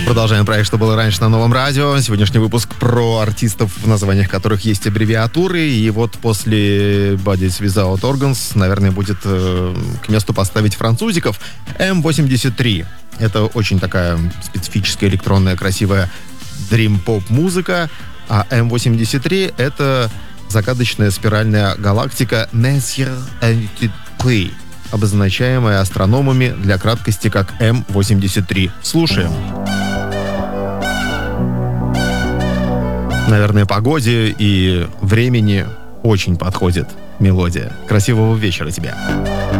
Продолжаем проект «Что было раньше» на Новом радио. Сегодняшний выпуск про артистов, в названиях которых есть аббревиатуры. И вот после Bodies Without Organs, наверное, будет к месту поставить французиков. М83. Это очень такая специфическая, электронная, красивая дрим-поп-музыка. А М83 — это загадочная спиральная галактика Messier Altitude, обозначаемая астрономами для краткости как М83. Слушаем. Наверное, погоде и времени очень подходит мелодия. Красивого вечера тебе.